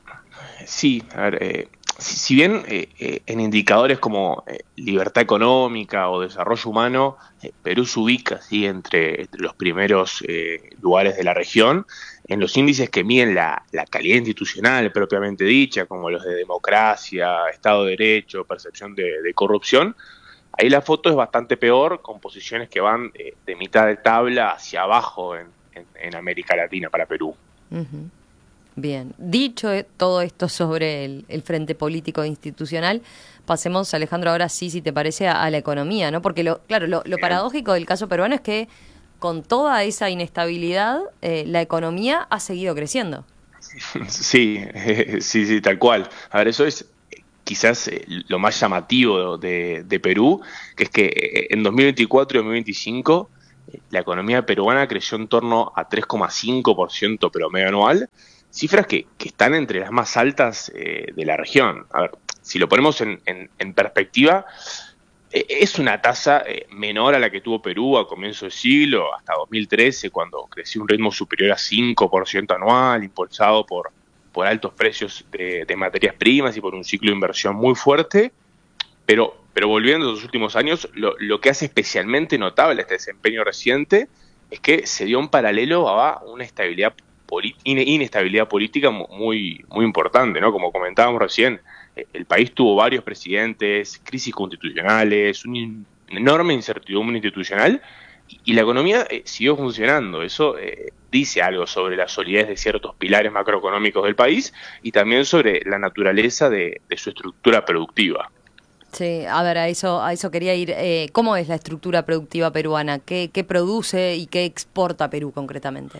Sí, a ver... Eh, Si, si bien eh, eh, en indicadores como eh, libertad económica o desarrollo humano, eh, Perú se ubica ¿sí? entre, entre los primeros eh, lugares de la región, en los índices que miden la, la calidad institucional propiamente dicha, como los de democracia, Estado de Derecho, percepción de, de corrupción, ahí la foto es bastante peor, con posiciones que van eh, de mitad de tabla hacia abajo en, en, en América Latina para Perú. Uh-huh. Bien, dicho todo esto sobre el, el frente político e institucional, pasemos, Alejandro, ahora sí, si te parece, a, a la economía, ¿no? Porque, lo, claro, lo, lo paradójico del caso peruano es que con toda esa inestabilidad, eh, la economía ha seguido creciendo. Sí, eh, sí, sí, tal cual. A ver, eso es quizás eh, lo más llamativo de, de Perú, que es que eh, en dos mil veinticuatro y dos mil veinticinco eh, la economía peruana creció en torno a tres coma cinco por ciento promedio anual, cifras que, que están entre las más altas eh, de la región. A ver, si lo ponemos en, en, en perspectiva, eh, es una tasa eh, menor a la que tuvo Perú a comienzo de siglo, hasta dos mil trece, cuando creció un ritmo superior a cinco por ciento anual, impulsado por por altos precios de, de materias primas y por un ciclo de inversión muy fuerte, pero, pero volviendo a los últimos años, lo, lo que hace especialmente notable este desempeño reciente es que se dio un paralelo a una estabilidad inestabilidad política muy, muy importante, ¿no? Como comentábamos recién, el país tuvo varios presidentes, crisis constitucionales, una enorme incertidumbre institucional, y la economía eh, siguió funcionando. Eso eh, dice algo sobre la solidez de ciertos pilares macroeconómicos del país y también sobre la naturaleza de, de su estructura productiva. Sí, a ver, a eso, a eso quería ir. Eh, ¿Cómo es la estructura productiva peruana? ¿Qué, qué produce y qué exporta Perú concretamente?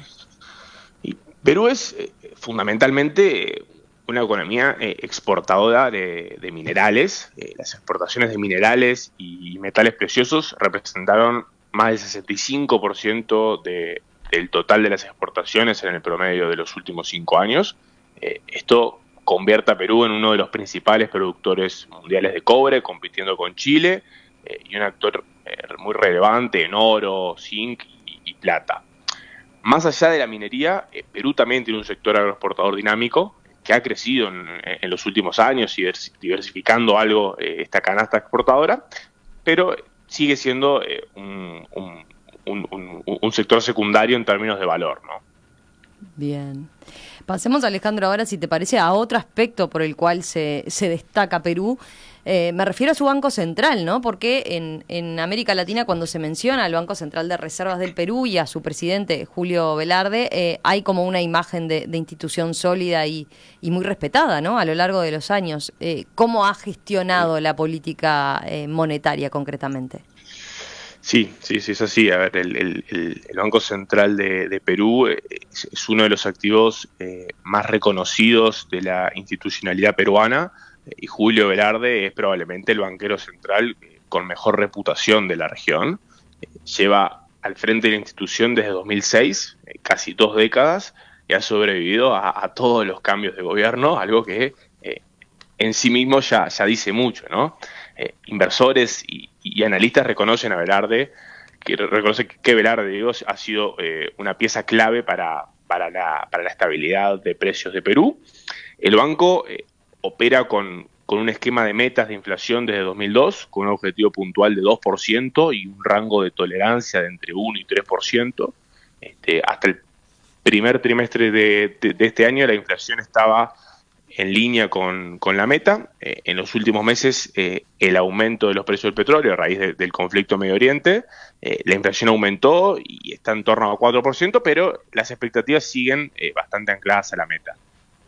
Y Perú es eh, fundamentalmente una economía eh, exportadora de, de minerales. Eh, las exportaciones de minerales y metales preciosos representaron más del sesenta y cinco por ciento de, del total de las exportaciones en el promedio de los últimos cinco años. Eh, esto convierte a Perú en uno de los principales productores mundiales de cobre, compitiendo con Chile, eh, y un actor eh, muy relevante en oro, zinc y, y plata. Más allá de la minería, eh, Perú también tiene un sector agroexportador dinámico que ha crecido en, en los últimos años, diversificando algo eh, esta canasta exportadora, pero sigue siendo eh, un, un, un, un, un sector secundario en términos de valor, ¿no? Bien. Pasemos, Alejandro, ahora, si te parece, a otro aspecto por el cual se, se destaca Perú. Eh, me refiero a su Banco Central, ¿no? Porque en, en América Latina, cuando se menciona al Banco Central de Reservas del Perú y a su presidente, Julio Velarde, eh, hay como una imagen de, de institución sólida y, y muy respetada, ¿no? A lo largo de los años. Eh, ¿Cómo ha gestionado la política eh, monetaria concretamente? Sí, sí, sí, es así. A ver, el, el, el Banco Central de, de Perú es, es uno de los activos eh, más reconocidos de la institucionalidad peruana, y Julio Velarde es probablemente el banquero central eh, con mejor reputación de la región. Eh, lleva al frente de la institución desde dos mil seis, eh, casi dos décadas, y ha sobrevivido a, a todos los cambios de gobierno, algo que eh, en sí mismo ya, ya dice mucho, ¿no? Eh, inversores y, y analistas reconocen a Velarde, que reconoce que Velarde, digo, ha sido eh, una pieza clave para, para, la, para la estabilidad de precios de Perú. El banco eh, opera con, con un esquema de metas de inflación desde dos mil dos, con un objetivo puntual de dos por ciento y un rango de tolerancia de entre uno y tres por ciento. Este, hasta el primer trimestre de, de, de este año la inflación estaba en línea con, con la meta. Eh, en los últimos meses, eh, el aumento de los precios del petróleo a raíz de, del conflicto en Medio Oriente, eh, la inflación aumentó y está en torno a cuatro por ciento, pero las expectativas siguen eh, bastante ancladas a la meta.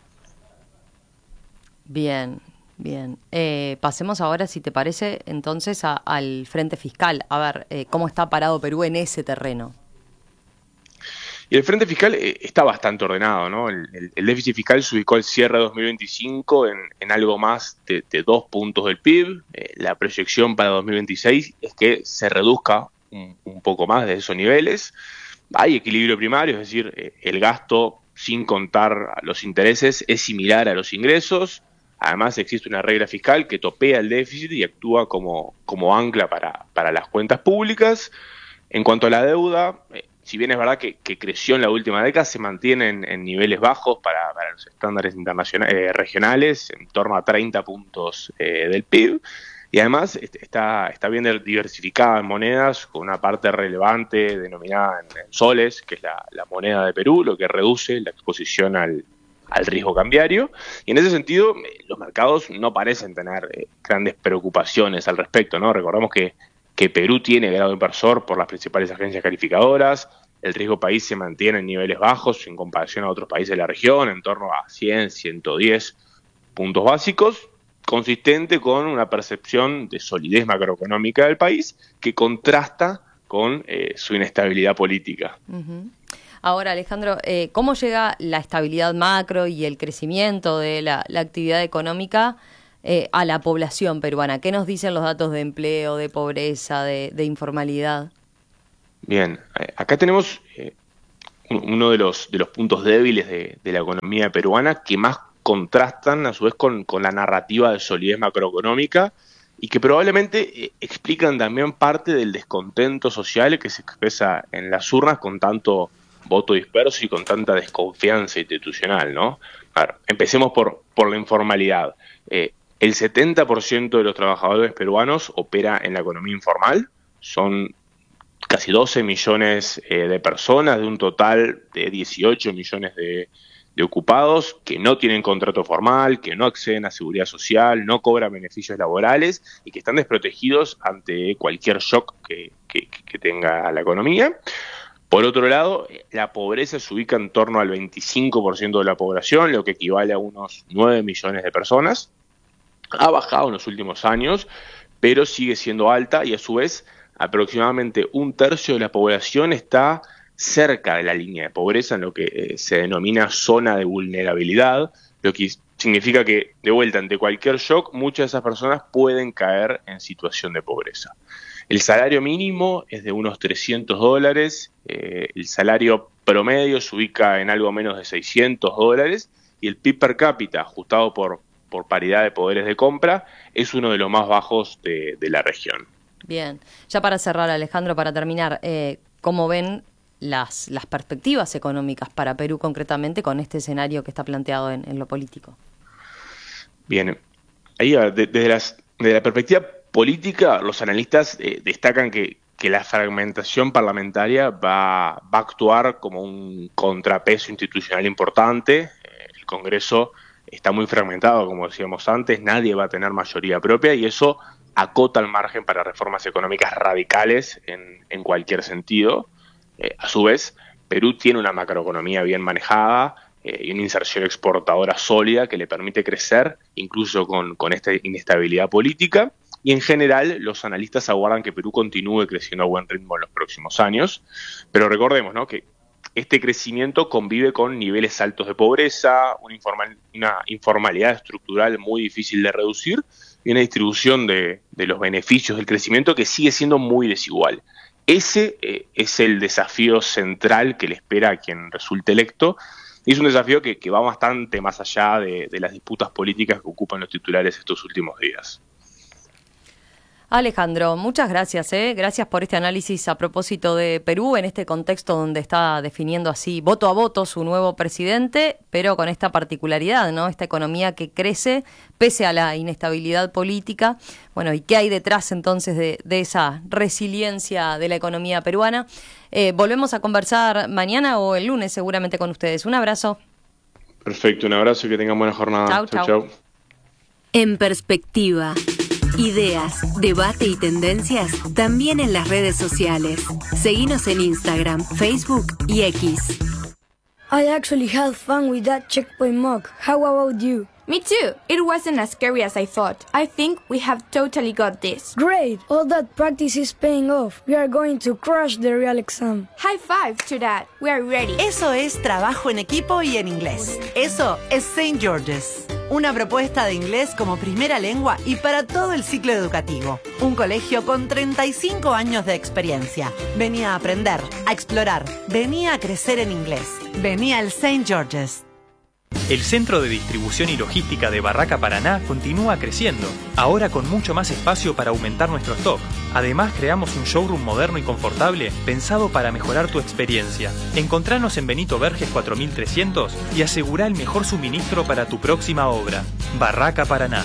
Bien, bien. Eh, pasemos ahora, si te parece, entonces a, al frente fiscal. A ver, eh, ¿cómo está parado Perú en ese terreno? Y el frente fiscal eh, está bastante ordenado, ¿no? El, el, el déficit fiscal se ubicó al cierre de dos mil veinticinco en, en algo más de, de dos puntos del P I B. Eh, la proyección para dos mil veintiséis es que se reduzca un, un poco más de esos niveles. Hay equilibrio primario, es decir, eh, el gasto sin contar los intereses es similar a los ingresos. Además, existe una regla fiscal que topea el déficit y actúa como, como ancla para, para las cuentas públicas. En cuanto a la deuda, eh, si bien es verdad que, que creció en la última década, se mantiene en, en niveles bajos para, para los estándares internacionales, eh, regionales, en torno a treinta puntos eh, del P I B. Y además está, está bien diversificada en monedas, con una parte relevante denominada en, en soles, que es la, la moneda de Perú, lo que reduce la exposición al al riesgo cambiario, y en ese sentido eh, los mercados no parecen tener eh, grandes preocupaciones al respecto, ¿no? Recordemos que, que Perú tiene grado inversor por las principales agencias calificadoras, el riesgo país se mantiene en niveles bajos en comparación a otros países de la región, en torno a cien, ciento diez puntos básicos, consistente con una percepción de solidez macroeconómica del país que contrasta con eh, su inestabilidad política. Uh-huh. Ahora, Alejandro, eh, ¿cómo llega la estabilidad macro y el crecimiento de la, la actividad económica eh, a la población peruana? ¿Qué nos dicen los datos de empleo, de pobreza, de, de informalidad? Bien, acá tenemos eh, uno de los, de los puntos débiles de, de la economía peruana que más contrastan a su vez con, con la narrativa de solidez macroeconómica y que probablemente eh, explican también parte del descontento social que se expresa en las urnas con tanto voto disperso y con tanta desconfianza institucional, ¿no? A ver, empecemos por, por la informalidad. Eh, el setenta por ciento de los trabajadores peruanos opera en la economía informal, son casi doce millones eh, de personas de un total de dieciocho millones de, de ocupados que no tienen contrato formal, que no acceden a seguridad social, no cobran beneficios laborales y que están desprotegidos ante cualquier shock que, que, que tenga la economía. Por otro lado, la pobreza se ubica en torno al veinticinco por ciento de la población, lo que equivale a unos nueve millones de personas. Ha bajado en los últimos años, pero sigue siendo alta y a su vez aproximadamente un tercio de la población está cerca de la línea de pobreza, en lo que eh, se denomina zona de vulnerabilidad, lo que significa que, de vuelta, ante cualquier shock, muchas de esas personas pueden caer en situación de pobreza. El salario mínimo es de unos trescientos dólares, eh, el salario promedio se ubica en algo menos de seiscientos dólares y el P I B per cápita, ajustado por, por paridad de poderes de compra, es uno de los más bajos de, de la región. Bien, ya para cerrar, Alejandro, para terminar, eh, ¿cómo ven las, las perspectivas económicas para Perú concretamente con este escenario que está planteado en, en lo político? Bien, ahí de, desde, las, desde la perspectiva política, los analistas eh, destacan que, que la fragmentación parlamentaria va, va a actuar como un contrapeso institucional importante. Eh, el Congreso está muy fragmentado, como decíamos antes, nadie va a tener mayoría propia y eso acota el margen para reformas económicas radicales en, en cualquier sentido. Eh, a su vez, Perú tiene una macroeconomía bien manejada eh, y una inserción exportadora sólida que le permite crecer, incluso con, con esta inestabilidad política. Y en general, los analistas aguardan que Perú continúe creciendo a buen ritmo en los próximos años. Pero recordemos, ¿no?, que este crecimiento convive con niveles altos de pobreza, una, informal, una informalidad estructural muy difícil de reducir y una distribución de, de los beneficios del crecimiento que sigue siendo muy desigual. Ese eh, es el desafío central que le espera a quien resulte electo y es un desafío que, que va bastante más allá de, de las disputas políticas que ocupan los titulares estos últimos días. Alejandro, muchas gracias, ¿eh? Gracias por este análisis a propósito de Perú en este contexto donde está definiendo así voto a voto su nuevo presidente, pero con esta particularidad, ¿no? Esta economía que crece pese a la inestabilidad política. Bueno, ¿y qué hay detrás entonces de, de esa resiliencia de la economía peruana? Eh, volvemos a conversar mañana o el lunes seguramente con ustedes. Un abrazo. Perfecto, un abrazo y que tengan buena jornada. Chau, chau. Chau. En perspectiva. Ideas, debate y tendencias también en las redes sociales. Seguinos en Instagram, Facebook y X. I actually had fun with that checkpoint mug. How about you? Me too. It wasn't as scary as I thought. I think we have totally got this. Great! All that practice is paying off. We are going to crush the real exam. High five to that. We are ready. Eso es trabajo en equipo y en inglés. Eso es Saint George's. Una propuesta de inglés como primera lengua y para todo el ciclo educativo. Un colegio con treinta y cinco años de experiencia. Venía a aprender, a explorar. Venía a crecer en inglés. Venía al Saint George's. El Centro de Distribución y Logística de Barraca Paraná continúa creciendo, ahora con mucho más espacio para aumentar nuestro stock. Además, creamos un showroom moderno y confortable pensado para mejorar tu experiencia. Encontranos en Benito Verges cuatro mil trescientos y asegura el mejor suministro para tu próxima obra. Barraca Paraná.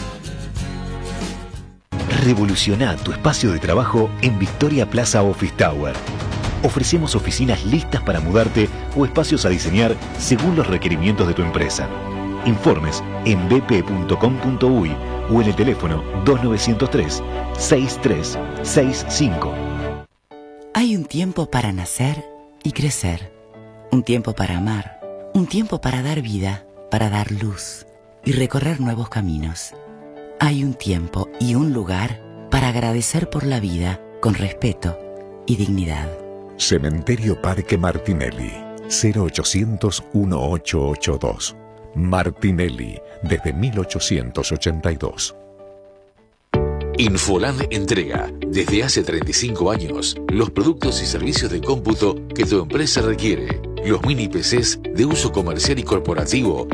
Revoluciona tu espacio de trabajo en Victoria Plaza Office Tower. Ofrecemos oficinas listas para mudarte o espacios a diseñar según los requerimientos de tu empresa. Informes en b p punto com punto u y o en el teléfono dos nueve cero tres, seis tres seis cinco. Hay un tiempo para nacer y crecer. Un tiempo para amar. Un tiempo para dar vida, para dar luz y recorrer nuevos caminos. Hay un tiempo y un lugar para agradecer por la vida con respeto y dignidad. Cementerio Parque Martinelli, cero ochocientos, dieciocho ochenta y dos. Martinelli, desde mil ochocientos ochenta y dos. Infoland entrega, desde hace treinta y cinco años, los productos y servicios de cómputo que tu empresa requiere. Los mini P Cs de uso comercial y corporativo